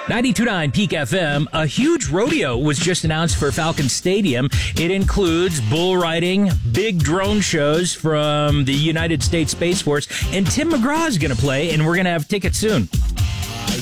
92.9 Peak FM, a huge rodeo was just announced for Falcon Stadium. It includes bull riding, big drone shows from the United States Space Force, and Tim McGraw is going to play, and we're going to have tickets soon.